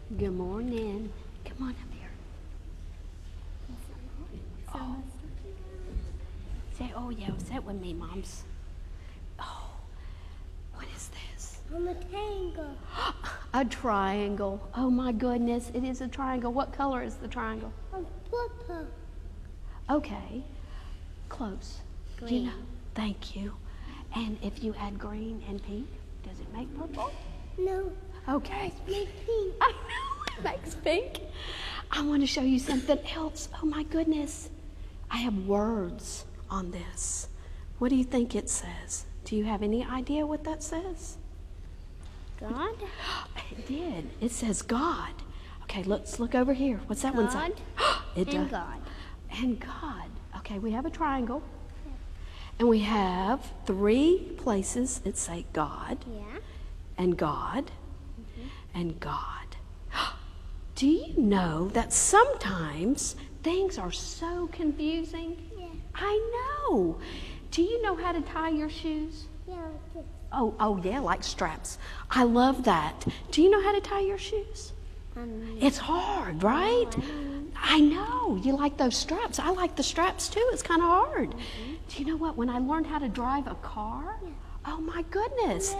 Good morning. Come on up here. Oh. Say, oh yeah, sit with me, moms. Oh, what is this? A triangle. A triangle. Oh my goodness, it is a triangle. What color is the triangle? Purple. Okay, close. Green. You know, thank you. And if you add green and pink, does it make purple? No. Okay. It makes pink. I know, it makes pink. I want to show you something else. Oh my goodness. I have words on this. What do you think it says? Do you have any idea what that says? God. It did. It says God. Okay, let's look over here. What's that one say? It does. And God. And God. Okay, we have a triangle. And we have 3 places that say God. Yeah. And God. And God. Do you know that sometimes things are so confusing? Yeah. I know. Do you know how to tie your shoes? Yeah. Oh yeah, like straps. I love that. Do you know how to tie your shoes? It's hard, right? I know. You like those straps. I like the straps too. It's kind of hard. Do you know what? When I learned how to drive a car, oh my goodness.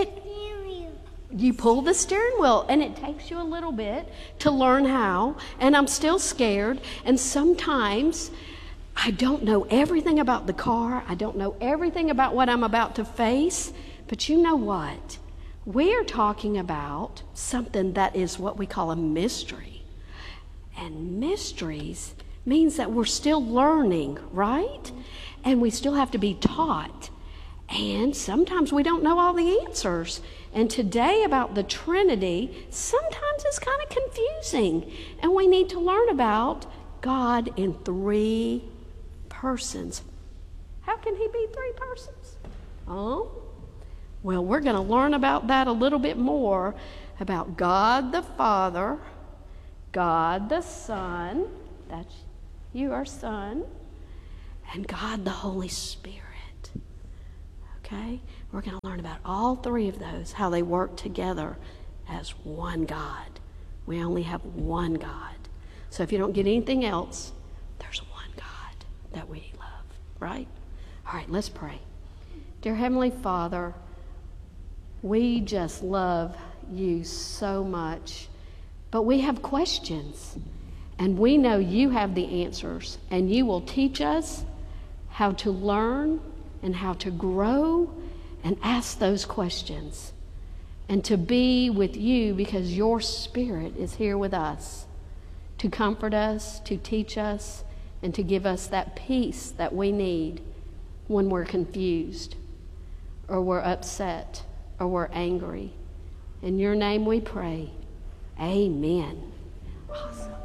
You pull the steering wheel, and it takes you a little bit to learn how, and I'm still scared, and sometimes I don't know everything about the car. I don't know everything about what I'm about to face, but you know what? We're talking about something that is what we call a mystery, and mysteries means that we're still learning, right? And we still have to be taught, and sometimes we don't know all the answers. And today about the Trinity, sometimes it's kind of confusing. And we need to learn about God in 3 persons. How can he be 3 persons? Oh, well, we're going to learn about that a little bit more, about God the Father, God the Son, that's you are Son, and God the Holy Spirit. Okay? We're going to learn about all 3 of those, how they work together as one God. We only have one God. So if you don't get anything else, there's one God that we love, right? All right, let's pray. Dear Heavenly Father, we just love you so much, but we have questions, and we know you have the answers, and you will teach us how to learn and how to grow and ask those questions, and to be with you because your Spirit is here with us to comfort us, to teach us, and to give us that peace that we need when we're confused or we're upset or we're angry. In your name we pray. Amen. Awesome.